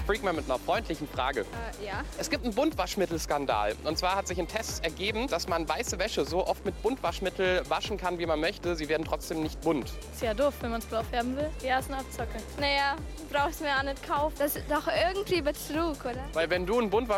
Freak mal mit einer freundlichen Frage. Ja. Es gibt einen Buntwaschmittelskandal. Und zwar hat sich in Tests ergeben, dass man weiße Wäsche so oft mit Buntwaschmittel waschen kann, wie man möchte. Sie werden trotzdem nicht bunt. Ist ja doof, wenn man es blau färben will. Ja, ist eine Abzocke. Naja, brauchst mir auch nicht kaufen. Das ist doch irgendwie Betrug, oder? Weil wenn du ein